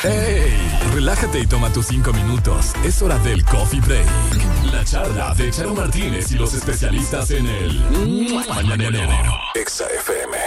¡Hey! Relájate y toma tus 5 minutos. Es hora del Coffee Break. La charla de Charo Martínez y los especialistas en el Mañanero. Exa FM.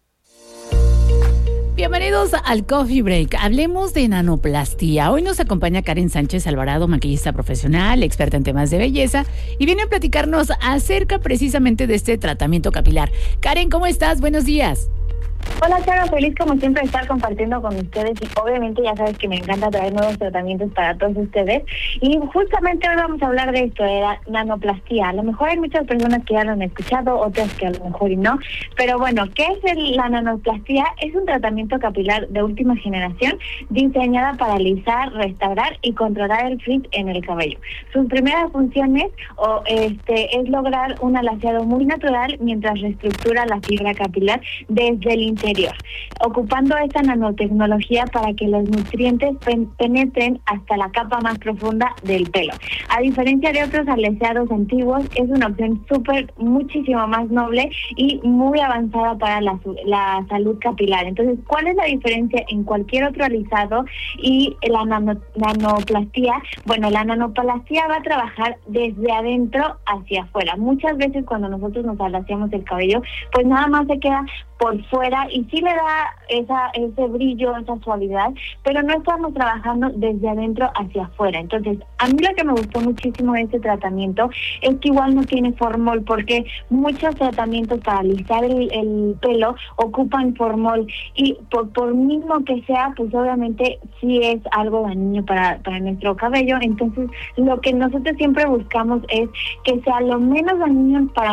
Bienvenidos al Coffee Break. Hablemos de nanoplastía. Hoy nos acompaña Karen Sánchez Alvarado, maquillista profesional, experta en temas de belleza, y viene a platicarnos acerca precisamente de este tratamiento capilar. Karen, ¿cómo estás? Buenos días. Hola, Charo, feliz como siempre de estar compartiendo con ustedes y obviamente ya sabes que me encanta traer nuevos tratamientos para todos ustedes y justamente hoy vamos a hablar de esto, de la nanoplastía. A lo mejor hay muchas personas que ya lo han escuchado, otras que a lo mejor y no, pero bueno, ¿qué es la nanoplastía? Es un tratamiento capilar de última generación diseñada para alisar, restaurar y controlar el frizz en el cabello. Sus primeras funciones es lograr un alaciado muy natural mientras reestructura la fibra capilar desde el interior, ocupando esta nanotecnología para que los nutrientes penetren hasta la capa más profunda del pelo. A diferencia de otros alaciados antiguos, es una opción muchísimo más noble y muy avanzada para la salud capilar. Entonces, ¿cuál es la diferencia en cualquier otro alisado y la nanoplastía? Bueno, la nanoplastía va a trabajar desde adentro hacia afuera. Muchas veces cuando nosotros nos alaciamos el cabello, pues nada más se queda por fuera y sí le da ese brillo, esa suavidad, pero no estamos trabajando desde adentro hacia afuera. Entonces, a mí lo que me gustó muchísimo de este tratamiento es que igual no tiene formol, porque muchos tratamientos para alisar el pelo ocupan formol y por mismo que sea, pues obviamente sí es algo dañino para nuestro cabello. Entonces, lo que nosotros siempre buscamos es que sea lo menos dañino para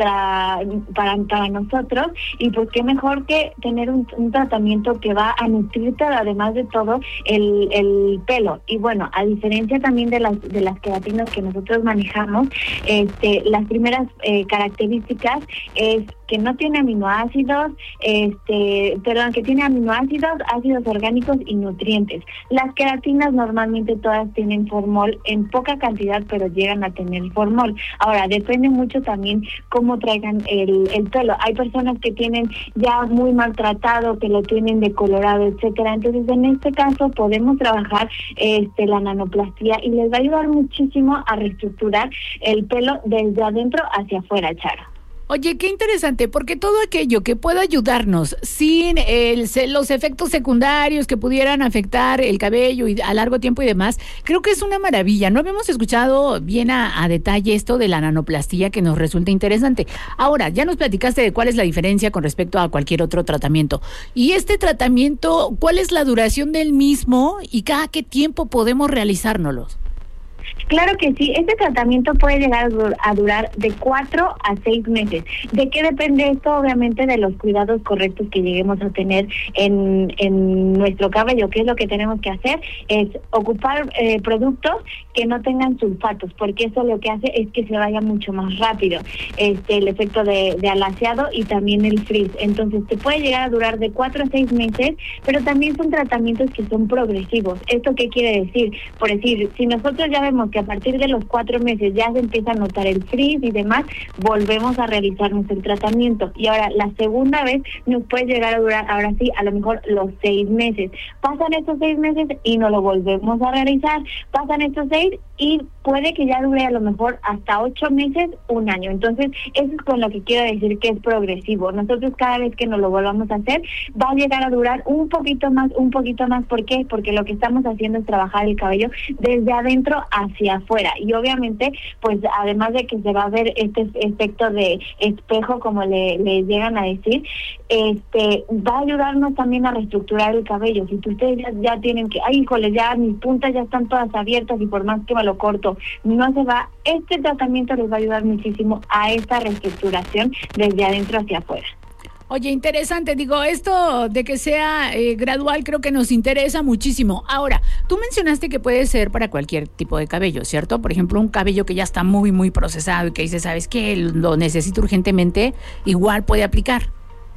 nosotros, y pues qué mejor que tener un tratamiento que va a nutrirte además de todo el pelo. Y bueno, a diferencia también de las queratinas que nosotros manejamos, las primeras características es que no tiene aminoácidos, que tiene aminoácidos, ácidos orgánicos y nutrientes. Las queratinas normalmente todas tienen formol en poca cantidad, pero llegan a tener formol. Ahora, depende mucho también cómo traigan el pelo. Hay personas que tienen ya muy maltratado, que lo tienen decolorado, etcétera. Entonces, en este caso podemos trabajar la nanoplastía y les va a ayudar muchísimo a reestructurar el pelo desde adentro hacia afuera, Charo. Oye, qué interesante, porque todo aquello que pueda ayudarnos sin los efectos secundarios que pudieran afectar el cabello y a largo tiempo y demás, creo que es una maravilla. No habíamos escuchado bien a detalle esto de la nanoplastía, que nos resulta interesante. Ahora, ya nos platicaste de cuál es la diferencia con respecto a cualquier otro tratamiento. Y este tratamiento, ¿cuál es la duración del mismo y cada qué tiempo podemos realizárnoslos? Claro que sí, este tratamiento puede llegar a durar de 4 a 6 meses. ¿De qué depende esto? Obviamente de los cuidados correctos que lleguemos a tener en nuestro cabello. ¿Qué es lo que tenemos que hacer? Es ocupar productos que no tengan sulfatos, porque eso lo que hace es que se vaya mucho más rápido el efecto de alaciado y también el frizz. Entonces te puede llegar a durar de 4 a 6 meses, pero también son tratamientos que son progresivos. ¿Esto qué quiere decir? Por decir, si nosotros ya vemos que a partir de los 4 meses ya se empieza a notar el frizz y demás, volvemos a realizarnos el tratamiento. Y ahora, la segunda vez nos puede llegar a durar, ahora sí, a lo mejor los 6 meses. Pasan estos 6 meses y nos lo volvemos a realizar. Pasan estos 6 y puede que ya dure a lo mejor hasta 8 meses, 1 año. Entonces, eso es con lo que quiero decir que es progresivo. Nosotros cada vez que nos lo volvamos a hacer, va a llegar a durar un poquito más. ¿Por qué? Porque lo que estamos haciendo es trabajar el cabello desde adentro hacia afuera. Y obviamente, pues además de que se va a ver este efecto de espejo, como le llegan a decir, va a ayudarnos también a reestructurar el cabello. Si ustedes ya tienen que, ay, híjole, ya mis puntas ya están todas abiertas y por más que me lo corto, no se va, este tratamiento les va a ayudar muchísimo a esta reestructuración desde adentro hacia afuera. Oye, interesante, digo, esto de que sea gradual creo que nos interesa muchísimo. Ahora, tú mencionaste que puede ser para cualquier tipo de cabello, ¿cierto? Por ejemplo, un cabello que ya está muy, muy procesado y que dice, ¿sabes qué? Lo necesito urgentemente, igual puede aplicar.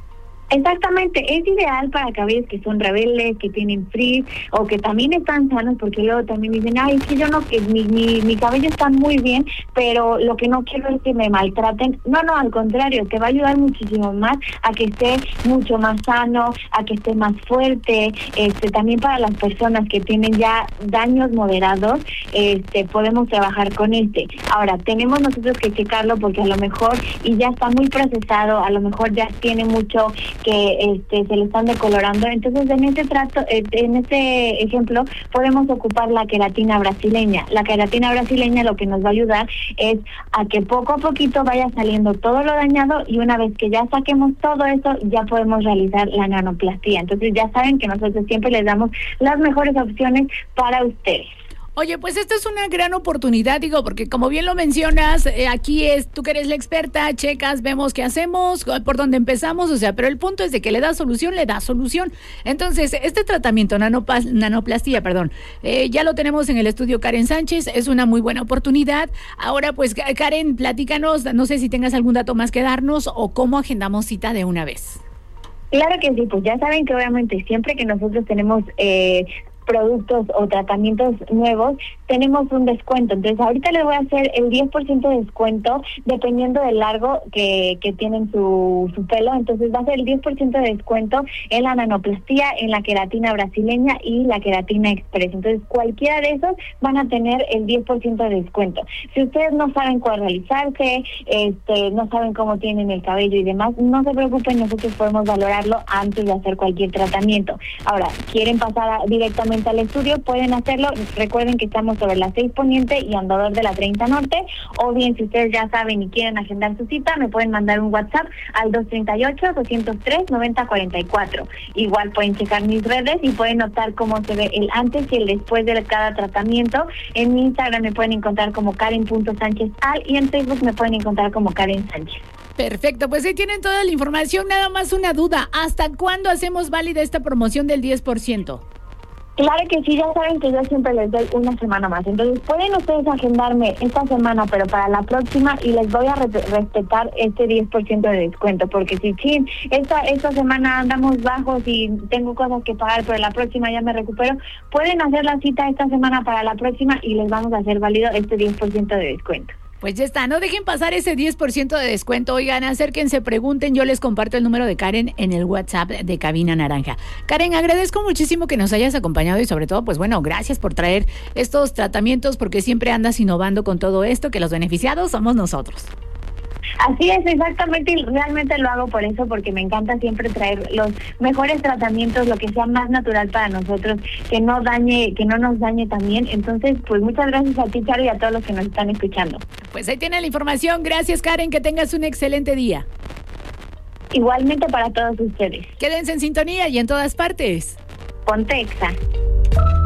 Exactamente, es ideal para cabellos que son rebeldes, que tienen frizz o que también están sanos, porque luego también dicen, ay, es que yo no, que mi cabello está muy bien, pero lo que no quiero es que me maltraten. No, al contrario, te va a ayudar muchísimo más a que esté mucho más sano, a que esté más fuerte. También para las personas que tienen ya daños moderados, podemos trabajar con Ahora, tenemos nosotros que checarlo porque a lo mejor y ya está muy procesado, a lo mejor ya tiene mucho que se le están decolorando. Entonces, en este ejemplo, podemos ocupar la queratina brasileña. La queratina brasileña lo que nos va a ayudar es a que poco a poquito vaya saliendo todo lo dañado, y una vez que ya saquemos todo eso, ya podemos realizar la nanoplastía. Entonces, ya saben que nosotros siempre les damos las mejores opciones para ustedes. Oye, pues esta es una gran oportunidad, digo, porque como bien lo mencionas, aquí tú que eres la experta, checas, vemos qué hacemos, por dónde empezamos, o sea, pero el punto es de que le da solución. Entonces, este tratamiento, nanoplastía, ya lo tenemos en el estudio Karen Sánchez, es una muy buena oportunidad. Ahora, pues, Karen, platícanos, no sé si tengas algún dato más que darnos o cómo agendamos cita de una vez. Claro que sí, pues ya saben que obviamente siempre que nosotros tenemos productos o tratamientos nuevos, tenemos un descuento. Entonces, ahorita les voy a hacer el 10% de descuento dependiendo del largo que tienen su pelo. Entonces, va a ser el 10% de descuento en la nanoplastía, en la queratina brasileña y la queratina express. Entonces, cualquiera de esos van a tener el 10% de descuento. Si ustedes no saben cuál realizarse, no saben cómo tienen el cabello y demás, no se preocupen, nosotros podemos valorarlo antes de hacer cualquier tratamiento. Ahora, quieren pasar directamente al estudio, pueden hacerlo. Recuerden que estamos sobre la 6 Poniente y Andador de la 30 Norte, o bien si ustedes ya saben y quieren agendar su cita, me pueden mandar un WhatsApp al 238-203-9044. Igual pueden checar mis redes y pueden notar cómo se ve el antes y el después de cada tratamiento. En mi Instagram me pueden encontrar como Karen.SánchezAl y en Facebook me pueden encontrar como Karen Sánchez. Perfecto, pues ahí tienen toda la información. Nada más una duda, ¿hasta cuándo hacemos válida esta promoción del 10%? Claro que sí, ya saben que yo siempre les doy una semana más. Entonces, pueden ustedes agendarme esta semana, pero para la próxima, y les voy a respetar este 10% de descuento, porque si esta semana andamos bajos y tengo cosas que pagar, pero la próxima ya me recupero, pueden hacer la cita esta semana para la próxima y les vamos a hacer válido este 10% de descuento. Pues ya está, no dejen pasar ese 10% de descuento. Oigan, acérquense, pregunten, yo les comparto el número de Karen en el WhatsApp de Cabina Naranja. Karen, agradezco muchísimo que nos hayas acompañado y sobre todo, pues bueno, gracias por traer estos tratamientos, porque siempre andas innovando con todo esto, que los beneficiados somos nosotros. Así es, exactamente, y realmente lo hago por eso, porque me encanta siempre traer los mejores tratamientos, lo que sea más natural para nosotros, que no nos dañe también. Entonces, pues muchas gracias a ti, Charo, y a todos los que nos están escuchando. Pues ahí tienen la información. Gracias, Karen, que tengas un excelente día. Igualmente para todos ustedes. Quédense en sintonía y en todas partes. Ponte Exa.